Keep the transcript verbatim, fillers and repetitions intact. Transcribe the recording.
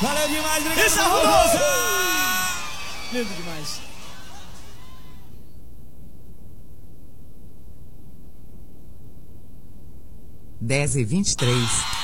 Valeu demais, obrigado. Isso, Arruda! Lindo demais. dez e vinte e três.